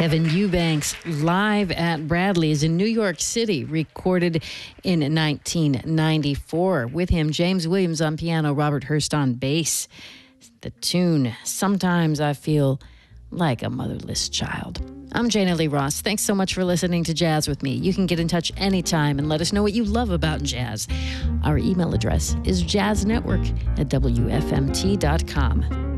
Kevin Eubanks live at Bradley's in New York City, recorded in 1994. With him, James Williams on piano, Robert Hurst on bass. The tune, Sometimes I Feel Like a Motherless Child. I'm Jana Lee Ross. Thanks so much for listening to Jazz with me. You can get in touch anytime and let us know what you love about jazz. Our email address is jazznetwork@wfmt.com.